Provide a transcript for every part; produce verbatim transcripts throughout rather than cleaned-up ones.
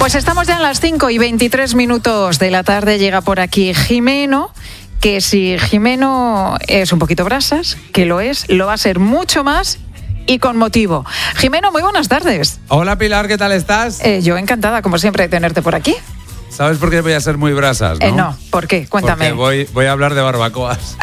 Pues estamos ya en las cinco y veintitrés minutos de la tarde. Llega por aquí Jimeno, que si Jimeno es un poquito brasas, que lo es, lo va a ser mucho más y con motivo. Jimeno, muy buenas tardes. Hola Pilar, ¿qué tal estás? Eh, yo encantada, como siempre, de tenerte por aquí. ¿Sabes por qué voy a ser muy brasas, no? Eh, no, ¿por qué? Cuéntame. Porque voy, voy a hablar de barbacoas.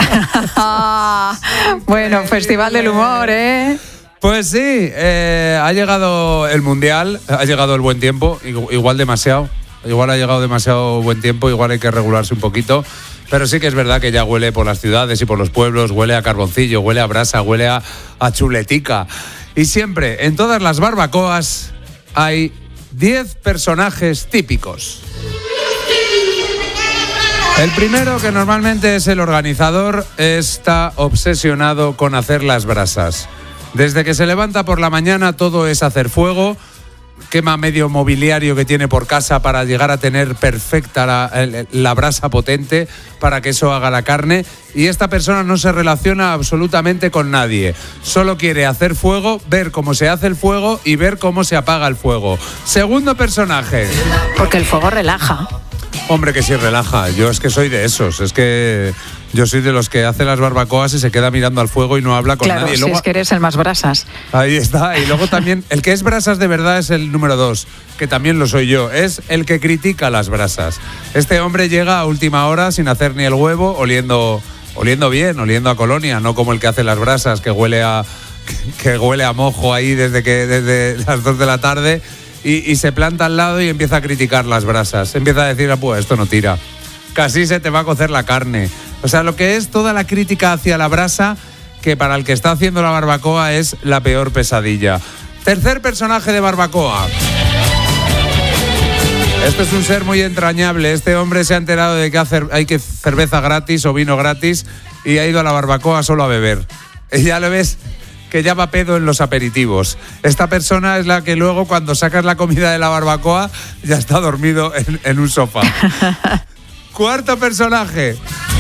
Bueno, Festival del Humor, ¿eh? Pues sí, eh, ha llegado el Mundial, ha llegado el buen tiempo, igual demasiado, igual ha llegado demasiado buen tiempo, igual hay que regularse un poquito, pero sí que es verdad que ya huele por las ciudades y por los pueblos, huele a carboncillo, huele a brasa, huele a, a chuletica. Y siempre, en todas las barbacoas, hay diez personajes típicos. El primero, que normalmente es el organizador, está obsesionado con hacer las brasas. Desde que se levanta por la mañana todo es hacer fuego, quema medio mobiliario que tiene por casa para llegar a tener perfecta la, la brasa potente para que eso haga la carne, y esta persona no se relaciona absolutamente con nadie, solo quiere hacer fuego, ver cómo se hace el fuego y ver cómo se apaga el fuego. Segundo personaje. Porque el fuego relaja. Hombre, que sí relaja. Yo es que soy de esos. Es que yo soy de los que hace las barbacoas y se queda mirando al fuego y no habla con claro, nadie. Claro, luego, si es que eres el más brasas. Ahí está. Y luego también, el que es brasas de verdad es el número dos, que también lo soy yo. Es el que critica las brasas. Este hombre llega a última hora sin hacer ni el huevo, oliendo, oliendo bien, oliendo a colonia, no como el que hace las brasas, que huele a, que huele a mojo ahí desde, que, desde las dos de la tarde. Y, y se planta al lado y empieza a criticar las brasas. Empieza a decir, ah, pues esto no tira. Casi se te va a cocer la carne. O sea, lo que es toda la crítica hacia la brasa, que para el que está haciendo la barbacoa es la peor pesadilla. Tercer personaje de barbacoa. Este es un ser muy entrañable. Este hombre se ha enterado de que hay que cerveza gratis o vino gratis y ha ido a la barbacoa solo a beber. Y ya lo ves, que ya va pedo en los aperitivos. Esta persona es la que luego, cuando sacas la comida de la barbacoa, ya está dormido en, en un sofá. Cuarto personaje.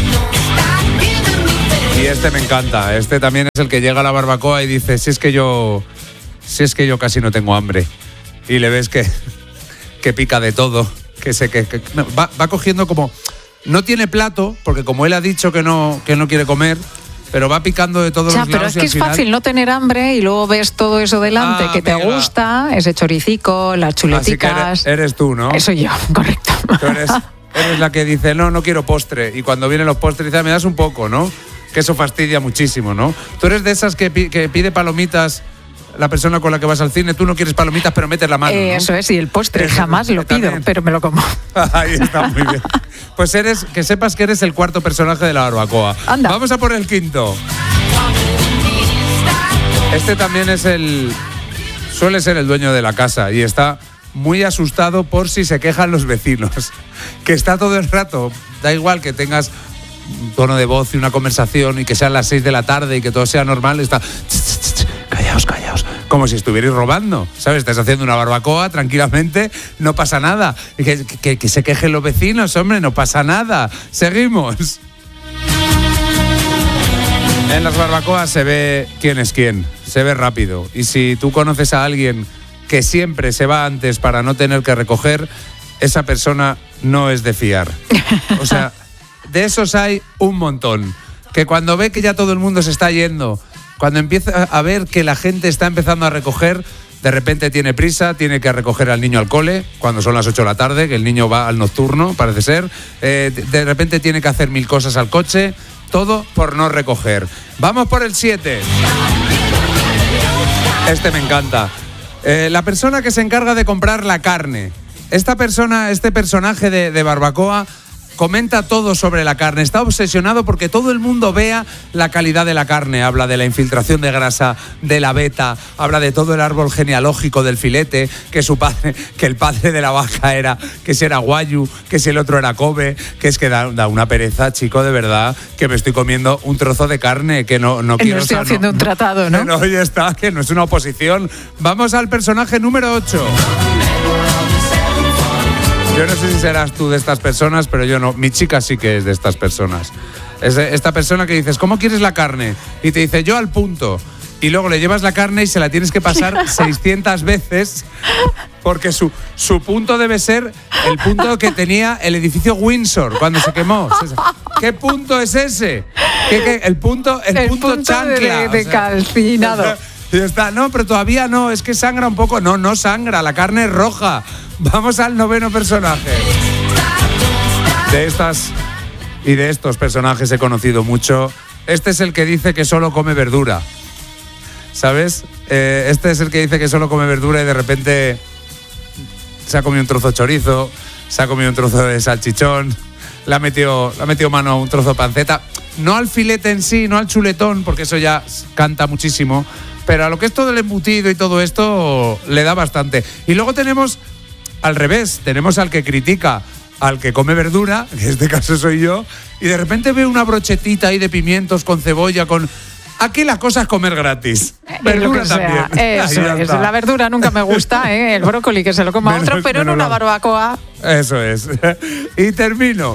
Y este me encanta. Este también es el que llega a la barbacoa y dice, si es que yo, si es que yo casi no tengo hambre. Y le ves que, que pica de todo. Que se, que, que va, va cogiendo como... No tiene plato, porque como él ha dicho que no, que no quiere comer, pero va picando de todos o sea, los lados. Pero es que es final... fácil no tener hambre y luego ves todo eso delante ah, que te amiga. gusta, ese choricico, las chuleticas. Así que eres, eres tú, ¿no? Eso yo, correcto. Tú eres, eres la que dice, no, no quiero postre. Y cuando vienen los postres dice, me das un poco, ¿no? Que eso fastidia muchísimo, ¿no? Tú eres de esas que, que pide palomitas. La persona con la que vas al cine, tú no quieres palomitas, pero metes la mano, eh, ¿no? Eso es, y el postre eso, jamás lo pido, también. Pero me lo como. Ahí está, muy bien. Pues eres, que sepas que eres el cuarto personaje de la barbacoa. Anda. Vamos a por el quinto. Este también es el... Suele ser el dueño de la casa y está muy asustado por si se quejan los vecinos. Que está todo el rato, da igual que tengas un tono de voz y una conversación y que sean las seis de la tarde y que todo sea normal, está... Callaos, callaos. Como si estuvierais robando, ¿sabes? Estás haciendo una barbacoa tranquilamente, no pasa nada. Y que, que, que se quejen los vecinos, hombre, no pasa nada. Seguimos. En las barbacoas se ve quién es quién, se ve rápido. Y si tú conoces a alguien que siempre se va antes para no tener que recoger, esa persona no es de fiar. O sea, de esos hay un montón. Que cuando ve que ya todo el mundo se está yendo, cuando empieza a ver que la gente está empezando a recoger, de repente tiene prisa, tiene que recoger al niño al cole, cuando son las ocho de la tarde, que el niño va al nocturno, parece ser. Eh, de repente tiene que hacer mil cosas al coche, todo por no recoger. Vamos por el siete. Este me encanta. Eh, la persona que se encarga de comprar la carne. Esta persona, este personaje de, de barbacoa, comenta todo sobre la carne, está obsesionado porque todo el mundo vea la calidad de la carne, habla de la infiltración de grasa, de la veta, habla de todo el árbol genealógico del filete, que su padre, que el padre de la vaca era, que si era guayu, que si el otro era Kobe, que es que da, da una pereza, chico, de verdad, que me estoy comiendo un trozo de carne, que no, no quiero... No estoy o sea, haciendo no, un tratado, ¿no? No, ya está, que no es una oposición. Vamos al personaje número ocho. Yo no sé si serás tú de estas personas, pero yo no. Mi chica sí que es de estas personas. Es de esta persona que dices, ¿cómo quieres la carne? Y te dice, yo al punto. y luego le llevas la carne y se la tienes que pasar seiscientas veces porque su, su punto debe ser el punto que tenía el edificio Windsor cuando se quemó. ¿Qué punto es ese? ¿Qué, qué? El punto, el, el punto, punto chancla. de, de o sea, calcinado. Y está, no, pero todavía no, es que sangra un poco. No, no sangra, la carne es roja. Vamos al noveno personaje. De estas y de estos personajes he conocido mucho. Este es el que dice que solo come verdura. ¿Sabes? Eh, este es el que dice que solo come verdura y de repente se ha comido un trozo de chorizo, se ha comido un trozo de salchichón, le ha metido, le ha metido mano a un trozo de panceta. No al filete en sí, no al chuletón, porque eso ya canta muchísimo, pero a lo que es todo el embutido y todo esto le da bastante. Y luego tenemos al revés, tenemos al que critica al que come verdura, que en este caso soy yo, y de repente ve una brochetita ahí de pimientos con cebolla, con... Aquí la cosa es comer gratis. Verdura también. Eso es. Está. La verdura nunca me gusta, ¿eh? El brócoli que se lo coma menos, otro, pero en una la... barbacoa. Eso es. Y termino.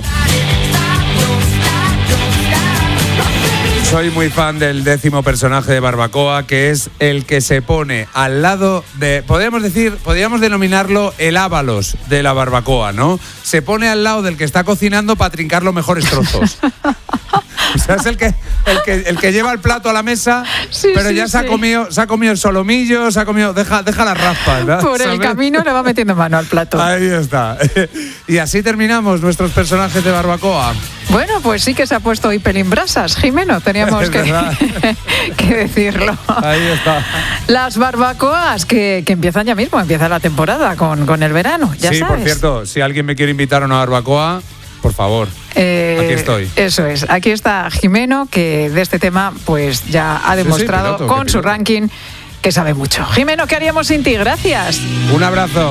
Soy muy fan del décimo personaje de Barbacoa, que es el que se pone al lado de, podríamos decir, podríamos denominarlo el Ábalos de la barbacoa, ¿no? Se pone al lado del que está cocinando para trincar los mejores trozos. O sea, es el que, el que, el que lleva el plato a la mesa, sí, pero sí, ya se, sí. ha comido, se ha comido el solomillo, se ha comido, deja, deja las raspas, ¿verdad? Por el ¿sabes? Camino le va metiendo mano al plato. Ahí está. Y así terminamos nuestros personajes de Barbacoa. Bueno, pues sí que se ha puesto hoy pelín brasas, Jimeno, teníamos que, que decirlo. Ahí está. Las barbacoas que, que empiezan ya mismo, empieza la temporada con, con el verano, ya sí, sabes. Sí, por cierto, si alguien me quiere invitar a una barbacoa, por favor, eh, aquí estoy. Eso es, aquí está Jimeno, que de este tema pues ya ha demostrado sí, sí, piloto, con su ranking que sabe mucho. Jimeno, ¿qué haríamos sin ti? Gracias. Un abrazo.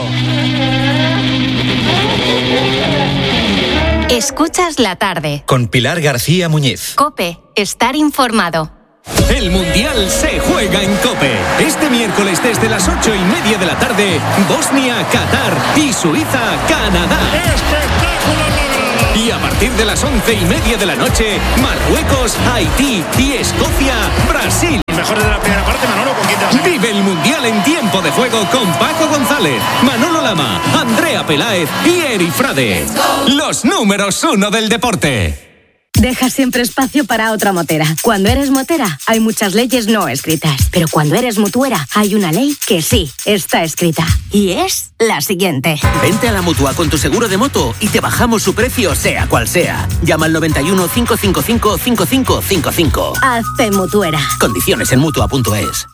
Escuchas la tarde. Con Pilar García Muñiz. COPE, estar informado. El Mundial se juega en COPE. Este miércoles desde las ocho y media de la tarde, Bosnia, Qatar y Suiza, Canadá. ¡Espectáculo! Y a partir de las once y media de la noche, Marruecos, Haití y Escocia, Brasil. Mejor de la primera parte, Manolo, ¿con quién te vas a... Vive el Mundial en tiempo de juego con Paco González, Manolo Lama, Andrea Peláez y Eri Frade. Los números uno del deporte. Deja siempre espacio para otra motera. Cuando eres motera, hay muchas leyes no escritas. Pero cuando eres mutuera, hay una ley que sí está escrita. Y es la siguiente. Vente a la Mutua con tu seguro de moto y te bajamos su precio, sea cual sea. Llama al noventa y uno, cinco cinco cinco, cinco cinco cinco cinco. Hazte mutuera. Condiciones en mutua punto es.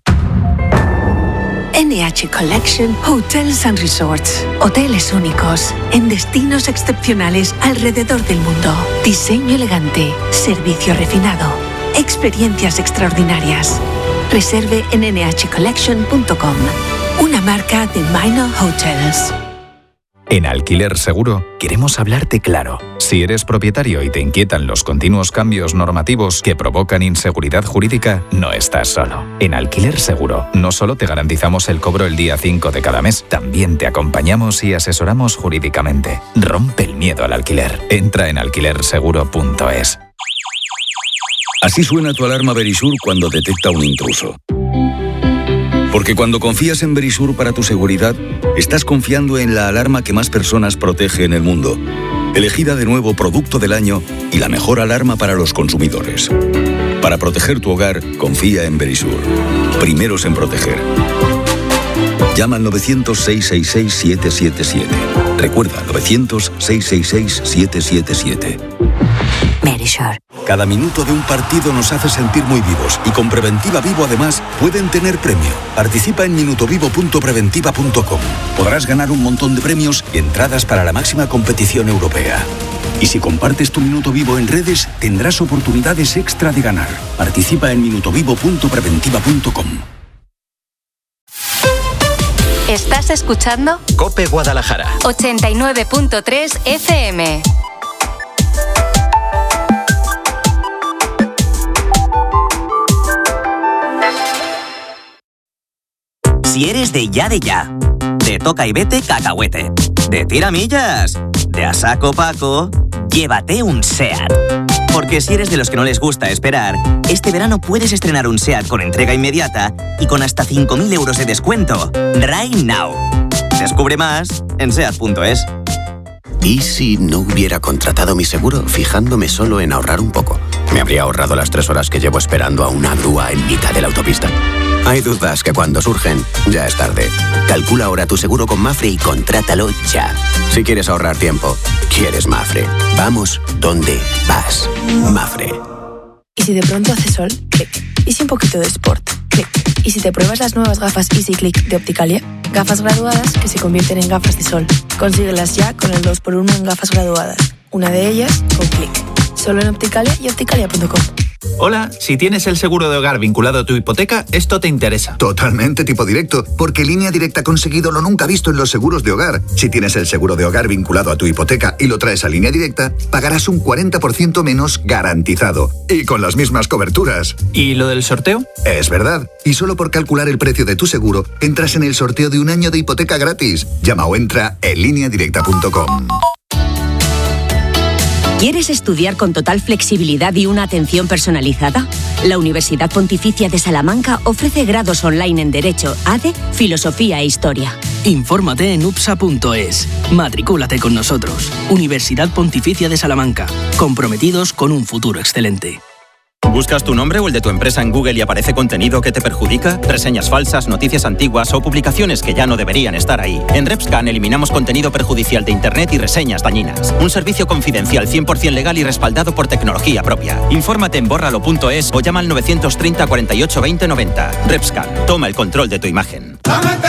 N H Collection Hotels and Resorts. Hoteles únicos en destinos excepcionales alrededor del mundo. Diseño elegante, servicio refinado, experiencias extraordinarias. Reserve en ene hache collection punto com. Una marca de Minor Hotels. En Alquiler Seguro queremos hablarte claro. Si eres propietario y te inquietan los continuos cambios normativos que provocan inseguridad jurídica, no estás solo. En Alquiler Seguro no solo te garantizamos el cobro el día cinco de cada mes, también te acompañamos y asesoramos jurídicamente. Rompe el miedo al alquiler. Entra en alquiler seguro punto es. Así suena tu alarma Verisur cuando detecta un intruso. Porque cuando confías en Verisur para tu seguridad, estás confiando en la alarma que más personas protege en el mundo. Elegida de nuevo Producto del Año y la mejor alarma para los consumidores. Para proteger tu hogar, confía en Verisur. Primeros en proteger. Llama al novecientos, seiscientos sesenta y seis, siete siete siete. Recuerda, novecientos, seiscientos sesenta y seis, siete siete siete. Verisur. Cada minuto de un partido nos hace sentir muy vivos y con Preventiva Vivo además pueden tener premio. Participa en minutovivo punto preventiva punto com. Podrás ganar un montón de premios y entradas para la máxima competición europea. Y si compartes tu Minuto Vivo en redes, tendrás oportunidades extra de ganar. Participa en minutovivo punto preventiva punto com. ¿Estás escuchando? COPE Guadalajara. ochenta y nueve punto tres F M. Si eres de ya de ya, de toca y vete cacahuete, de tiramillas, de a saco Paco, llévate un SEAT. Porque si eres de los que no les gusta esperar, este verano puedes estrenar un SEAT con entrega inmediata y con hasta cinco mil euros de descuento. Right now. Descubre más en seat punto es. ¿Y si no hubiera contratado mi seguro fijándome solo en ahorrar un poco? ¿Me habría ahorrado las tres horas que llevo esperando a una grúa en mitad de la autopista? Hay dudas que cuando surgen, ya es tarde. Calcula ahora tu seguro con Mafre y contrátalo ya. Si quieres ahorrar tiempo, quieres Mafre. Vamos donde vas. Mafre. ¿Y si de pronto hace sol? Clic. ¿Y si un poquito de sport? Clic. ¿Y si te pruebas las nuevas gafas Easy Click de Opticalia? Gafas graduadas que se convierten en gafas de sol. Consíguelas ya con el dos por uno en gafas graduadas. Una de ellas con Clic. Solo en Opticalia y opticalia punto com. Hola, si tienes el seguro de hogar vinculado a tu hipoteca, esto te interesa. Totalmente tipo directo, porque Línea Directa ha conseguido lo nunca visto en los seguros de hogar. Si tienes el seguro de hogar vinculado a tu hipoteca y lo traes a Línea Directa, pagarás un cuarenta por ciento menos garantizado. Y con las mismas coberturas. ¿Y lo del sorteo? Es verdad. Y solo por calcular el precio de tu seguro, entras en el sorteo de un año de hipoteca gratis. Llama o entra en línea directa punto com. ¿Quieres estudiar con total flexibilidad y una atención personalizada? La Universidad Pontificia de Salamanca ofrece grados online en Derecho, A D E, Filosofía e Historia. Infórmate en upsa punto es. Matricúlate con nosotros. Universidad Pontificia de Salamanca. Comprometidos con un futuro excelente. ¿Buscas tu nombre o el de tu empresa en Google y aparece contenido que te perjudica? Reseñas falsas, noticias antiguas o publicaciones que ya no deberían estar ahí. En RepScan eliminamos contenido perjudicial de Internet y reseñas dañinas. Un servicio confidencial cien por ciento legal y respaldado por tecnología propia. Infórmate en bórralo punto es o llama al novecientos treinta, cuarenta y ocho, veinte, noventa. RepScan, toma el control de tu imagen.